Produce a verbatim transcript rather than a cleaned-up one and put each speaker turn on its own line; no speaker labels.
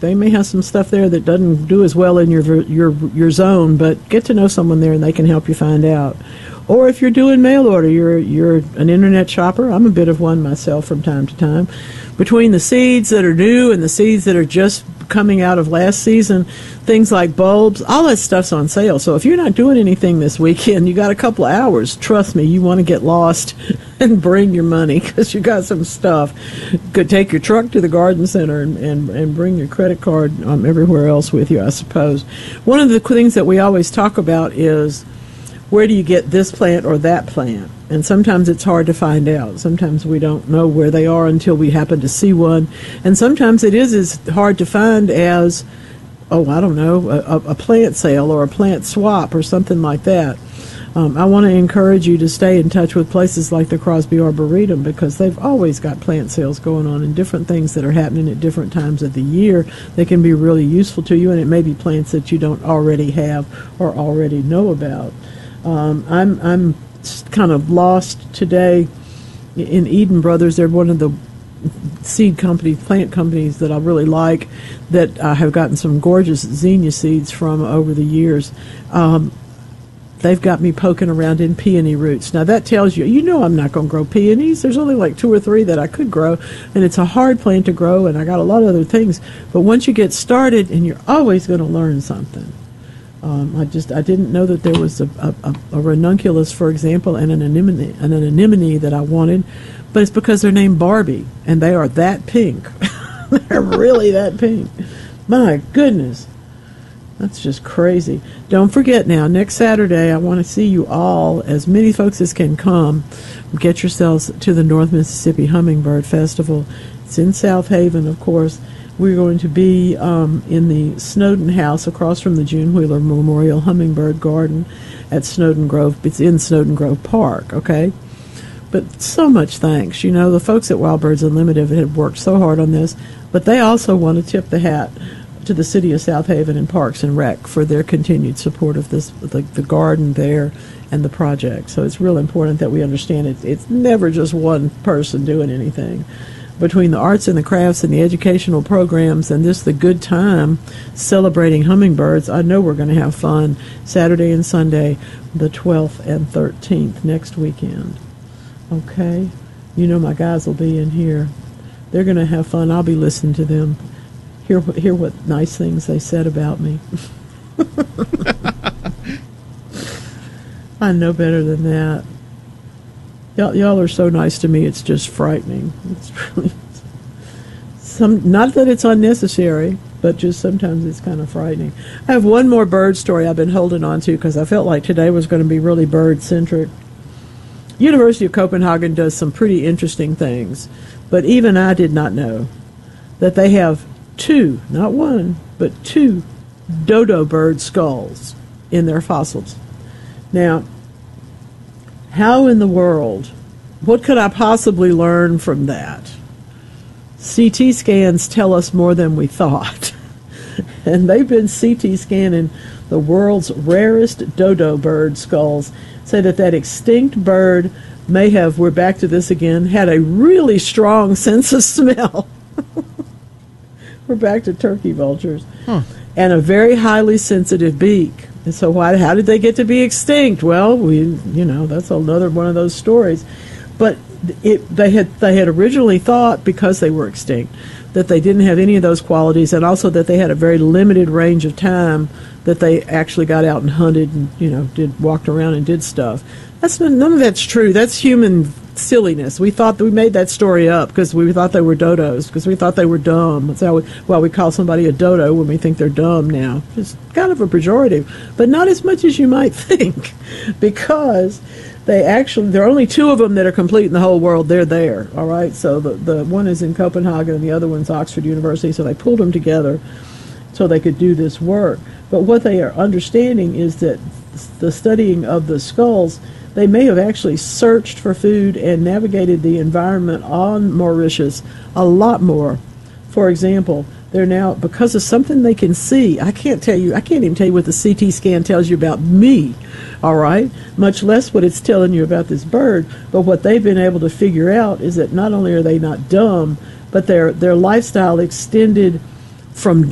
They may have some stuff there that doesn't do as well in your your your zone, but get to know someone there and they can help you find out. Or if you're doing mail order, you're you're an internet shopper. I'm a bit of one myself from time to time. Between the seeds that are new and the seeds that are just coming out of last season, things like bulbs, all that stuff's on sale. So if you're not doing anything this weekend, you got a couple of hours. Trust me, you want to get lost and bring your money because you got some stuff. Could take your truck to the garden center and, and, and bring your credit card um, everywhere else with you, I suppose. One of the things that we always talk about is, where do you get this plant or that plant? And sometimes it's hard to find out. Sometimes we don't know where they are until we happen to see one. And sometimes it is as hard to find as, oh, I don't know, a, a plant sale or a plant swap or something like that. Um, I want to encourage you to stay in touch with places like the Crosby Arboretum because they've always got plant sales going on and different things that are happening at different times of the year that can be really useful to you, and it may be plants that you don't already have or already know about. Um, I'm I'm kind of lost today in Eden Brothers. They're one of the seed companies, plant companies that I really like, that I have gotten some gorgeous zinnia seeds from over the years. Um, they've got me poking around in peony roots. Now that tells you, you know I'm not going to grow peonies. There's only like two or three that I could grow, and it's a hard plant to grow, and I got a lot of other things. But once you get started, and you're always going to learn something. Um, I just I didn't know that there was a, a, a ranunculus, for example, and an anemone, an anemone that I wanted, but it's because they're named Barbie, and they are that pink. They're really that pink. My goodness. That's just crazy. Don't forget now, next Saturday, I want to see you all, as many folks as can come. Get yourselves to the North Mississippi Hummingbird Festival. It's in South Haven, of course. We're going to be um, in the Snowden House across from the June Wheeler Memorial Hummingbird Garden at Snowden Grove. It's in Snowden Grove Park, okay? But so much thanks. You know, the folks at Wild Birds Unlimited have worked so hard on this, but they also want to tip the hat to the city of South Haven and Parks and Rec for their continued support of this, the, the garden there and the project. So it's real important that we understand it. It's never just one person doing anything. Between the arts and the crafts and the educational programs and this the good time celebrating hummingbirds, I know we're going to have fun Saturday and Sunday, the twelfth and thirteenth, next weekend. Okay? You know my guys will be in here. They're going to have fun. I'll be listening to them. Hear, hear what nice things they said about me. I know better than that. Y'all, y'all are so nice to me, it's just frightening. It's really some, not that it's unnecessary, but just sometimes it's kind of frightening. I have one more bird story I've been holding on to because I felt like today was going to be really bird-centric. University of Copenhagen does some pretty interesting things, but even I did not know that they have two, not one, but two dodo bird skulls in their fossils. Now, how in the world, what could I possibly learn from that? C T scans tell us more than we thought. And they've been C T scanning the world's rarest dodo bird skulls, say that that extinct bird may have, we're back to this again, had a really strong sense of smell. We're back to turkey vultures. Huh. And a very highly sensitive beak. And so why, how did they get to be extinct? Well, we, you know, that's another one of those stories. But it, they had they had originally thought, because they were extinct, that they didn't have any of those qualities, and also that they had a very limited range of time that they actually got out and hunted and, you know, did walked around and did stuff. That's none of that's true. That's human silliness. We thought that we made that story up because we thought they were dodos, because we thought they were dumb. That's how we, well, we call somebody a dodo when we think they're dumb now. It's kind of a pejorative, but not as much as you might think, because they actually, there are only two of them that are complete in the whole world. They're there, all right? So the, the one is in Copenhagen and the other one's Oxford University, so they pulled them together so they could do this work. But what they are understanding is that the studying of the skulls, they may have actually searched for food and navigated the environment on Mauritius a lot more. For example, they're now, because of something they can see, I can't tell you, I can't even tell you what the C T scan tells you about me, all right, much less what it's telling you about this bird. But what they've been able to figure out is that not only are they not dumb, but their their lifestyle extended from